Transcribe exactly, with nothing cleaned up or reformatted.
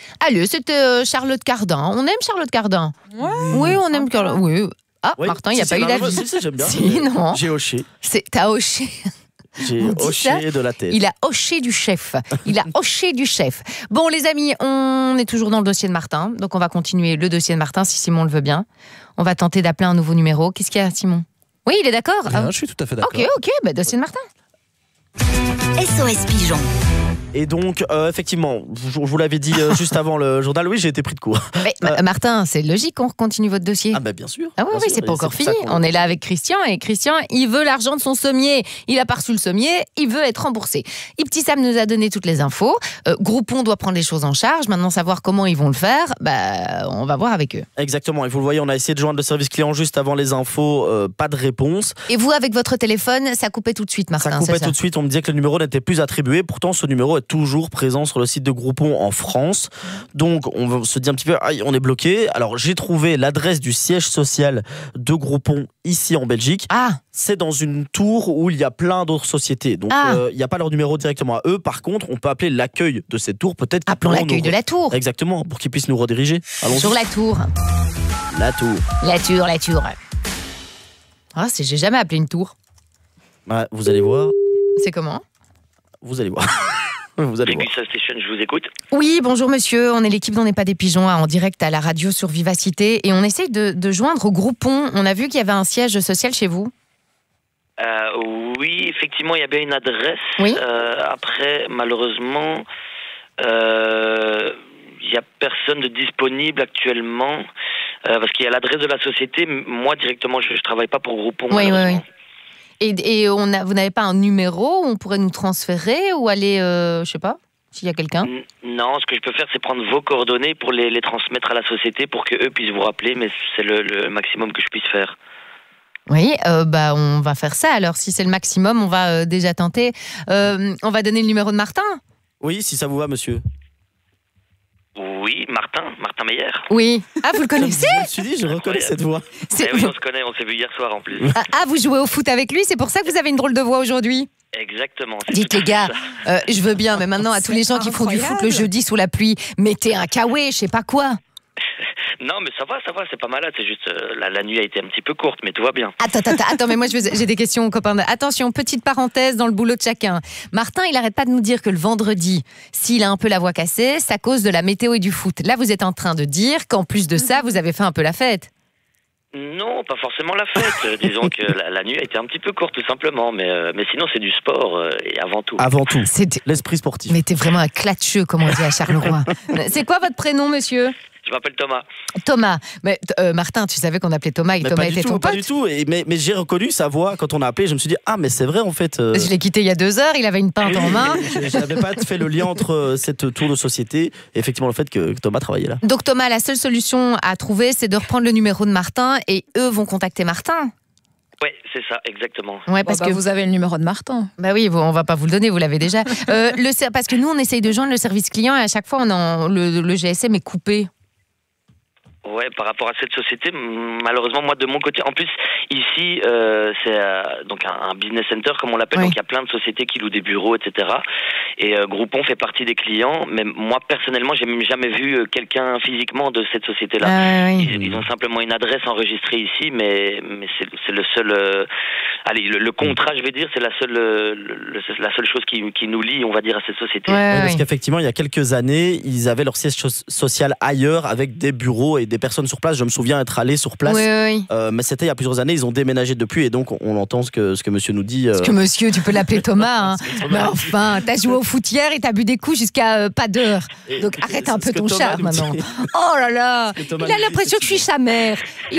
Allez, c'était euh, Charlotte Cardin. On aime Charlotte Cardin. Ouais. Oui, on aime Charlotte. Oui. Ah, Oui. Martin, il n'y a Si, pas si, eu non, d'avis. Si, si, j'aime bien. Si, non. J'ai hoché. C'est- T'as hoché. J'ai On dit hoché ça de la tête. Il a hoché du chef. Il a hoché du chef. Bon, les amis, on est toujours dans le dossier de Martin. Donc, on va continuer le dossier de Martin, si Simon le veut bien. On va tenter d'appeler un nouveau numéro. Qu'est-ce qu'il y a, Simon? Oui, il est d'accord. Rien, Ah. je suis tout à fait d'accord. Ok, ok, bah, dossier de Martin. S O S Pigeon. Et donc, euh, effectivement, je, je vous l'avais dit euh, juste avant le journal, oui, j'ai été pris de court. Mais, Euh. Martin, c'est logique qu'on continue votre dossier. Ah, bah bien sûr. Ah oui, bien oui, sûr, c'est et pas encore pour fini. ça qu'on- On est là avec Christian et Christian, il veut l'argent de son sommier. Il a pas reçu le sommier, il veut être remboursé. Ipti Sam nous a donné toutes les infos. Euh, Groupon doit prendre les choses en charge. Maintenant, savoir comment ils vont le faire, bah, on va voir avec eux. Exactement, et vous le voyez, on a essayé de joindre le service client juste avant les infos, euh, pas de réponse. Et vous, avec votre téléphone, ça coupait tout de suite, Martin. Ça coupait c'est ça tout de suite, on me disait que le numéro n'était plus attribué. Pourtant, ce numéro est toujours présent sur le site de Groupon en France. Donc, on va se dit un petit peu, aïe, on est bloqué. Alors, j'ai trouvé l'adresse du siège social de Groupon ici en Belgique. Ah, C'est dans une tour où il y a plein d'autres sociétés. Donc, Ah. euh, il n'y a pas leur numéro directement à eux. Par contre, on peut appeler l'accueil de cette tour. Peut-être qu'ils appelons pourront l'accueil nous- de la tour. Exactement, pour qu'ils puissent nous rediriger. Allons-y. Sur la tour. La tour. La tour, la tour. Ah, c'est, j'ai jamais appelé une tour. Ouais, vous allez voir. C'est comment? Vous allez voir. Vous allez voir. Pegasus Station, je vous écoute. Oui, bonjour monsieur, on est l'équipe d'On n'est pas des pigeons hein, en direct à la radio sur Vivacité et on essaye de, de joindre Groupon. On a vu qu'il y avait un siège social chez vous. Euh, oui, effectivement, il y a bien une adresse. Oui. Euh, après, malheureusement, euh, il n'y a personne de disponible actuellement. Euh, parce qu'il y a l'adresse de la société. Moi, directement, je ne travaille pas pour Groupon. Oui, oui, malheureusement. oui. Et, et on a, vous n'avez pas un numéro où on pourrait nous transférer ou aller, euh, je sais pas, s'il y a quelqu'un? N- Non, ce que je peux faire, c'est prendre vos coordonnées pour les, les transmettre à la société pour qu'eux puissent vous rappeler, mais c'est le, le maximum que je puisse faire. Oui, euh, bah on va faire ça. Alors si c'est le maximum, on va euh, déjà tenter. Euh, on va donner le numéro de Martin. Oui, si ça vous va, monsieur. Oui, Martin, Martin Meyer. Oui. Ah, vous le connaissez? Je me suis dit, je reconnais cette voix. C'est- Eh oui, on se connaît, on s'est vu hier soir en plus. Ah, ah, vous jouez au foot avec lui, c'est pour ça que vous avez une drôle de voix aujourd'hui. Exactement. c'est Dites tout à les gars, fait ça. euh, je veux bien, mais maintenant à tous les gens qui font du foot le jeudi sous la pluie, mettez un kawaii, je sais pas quoi. Non, mais ça va, ça va, c'est pas malade. C'est juste euh, la, la nuit a été un petit peu courte, mais tout va bien. Attends, attends, attends, mais moi je veux- j'ai des questions aux copains. Attention, petite parenthèse dans le boulot de chacun. Martin, il arrête pas de nous dire que le vendredi, s'il a un peu la voix cassée, c'est à cause de la météo et du foot. Là, vous êtes en train de dire qu'en plus de ça, vous avez fait un peu la fête. Non, pas forcément la fête. Euh, disons que la, la nuit a été un petit peu courte, tout simplement. Mais, euh, mais sinon, c'est du sport euh, et avant tout. Avant tout, C'est- l'esprit sportif. Mais t'es vraiment un clatcheux, comme on dit à Charleroi. C'est quoi votre prénom, monsieur? Je m'appelle Thomas. Thomas. Mais euh, Martin, tu savais qu'on appelait Thomas et que Mais Thomas pas du était tout, ton pas pote? du tout. Et, mais mais j'ai reconnu sa voix quand on a appelé. Je me suis dit, ah, mais c'est vrai en fait. euh, Je l'ai quitté il y a deux heures, il avait une pinte en main. Je n'avais pas fait le lien entre euh, cette tour de société et effectivement le fait que Thomas travaillait là. Donc Thomas, la seule solution à trouver, c'est de reprendre le numéro de Martin et eux vont contacter Martin. Oui, c'est ça, exactement. Ouais, parce Parce que que vous avez le numéro de Martin. bah oui, on va pas vous le donner, vous l'avez déjà. Euh, le ser- parce que nous, on essaye de joindre le service client et à chaque fois, on en, le, le G S M est coupé. Ouais, par rapport à cette société, m- malheureusement, moi de mon côté, en plus ici, euh, c'est euh, donc un, un business center comme on l'appelle, Oui. donc il y a plein de sociétés qui louent des bureaux, et cetera. Et euh, Groupon fait partie des clients, mais moi personnellement, j'ai même jamais vu euh, quelqu'un physiquement de cette société-là. Ah, oui. Ils, ils ont simplement une adresse enregistrée ici, mais mais c'est c'est le seul. euh, allez, le, le contrat, je vais dire, c'est la seule euh, le- la seule chose qui, qui nous lie, on va dire, à cette société. Ouais, Ouais, ouais, parce ouais. qu'effectivement, il y a quelques années, ils avaient leur siège so- social ailleurs avec des bureaux et des personnes sur place. Je me souviens être allé sur place. Oui, oui, oui. Euh, mais c'était il y a plusieurs années, ils ont déménagé depuis et donc on entend ce que, ce que monsieur nous dit. euh, Parce que monsieur, tu peux l'appeler Thomas. Hein. ce que Mais Thomas- enfin, t'as joué au foot hier et t'as bu des coups jusqu'à euh, pas d'heure. Et- Donc et arrête c'est un ce peu que ton Thomas charme nous dit. maintenant. Oh là là, Ce que Thomas il a nous dit, l'impression que je suis sa mère.